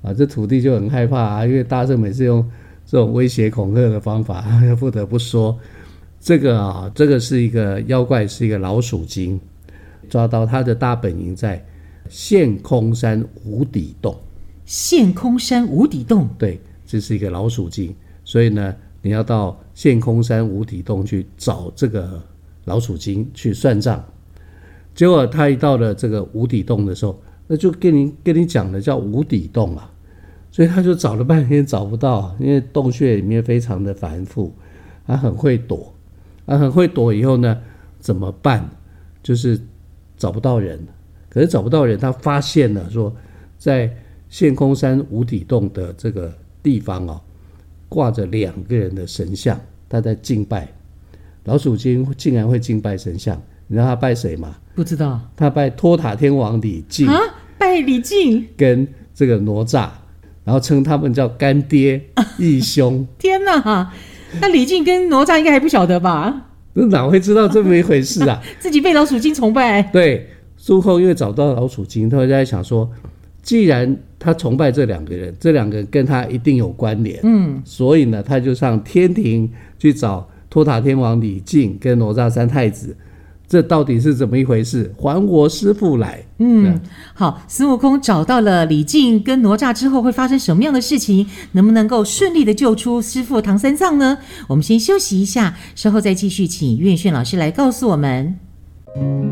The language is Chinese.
这土地就很害怕啊，因为大圣每次用这种威胁恐吓的方法，不得不说，这个是一个妖怪，是一个老鼠精，抓到他的大本营在陷空山无底洞。 陷空山无底洞， 对，这是一个老鼠精，所以呢，你要到陷空山无底洞去找这个老鼠精去算账。结果他一到了这个无底洞的时候，那就跟你讲的叫无底洞啊，所以他就找了半天找不到，因为洞穴里面非常的繁复，他很会躲，很会躲以后呢，怎么办？就是找不到人，可是找不到人，他发现了说，在陷空山无底洞的这个地方挂着2个人的神像，他在敬拜。老鼠精竟然会敬拜神像，你知道他拜谁吗？ 不知道。 他拜托塔天王李靖啊，拜李靖跟这个哪吒，然后称他们叫干爹义兄。 天哪，那李靖跟哪吒应该还不晓得吧？ 那哪会知道这么一回事啊？ 自己被老鼠精崇拜。 对，孙悟空因为找到老鼠精，他就在想说，既然他崇拜这2个人，这2个人跟他一定有关联，所以呢，他就上天庭去找托塔天王李靖跟哪吒3太子，这到底是怎么一回事？还我师父来。 好，孙悟空找到了李靖跟哪吒之后，会发生什么样的事情？能不能够顺利的救出师父唐三藏呢？我们先休息一下，稍后再继续请岳炫老师来告诉我们。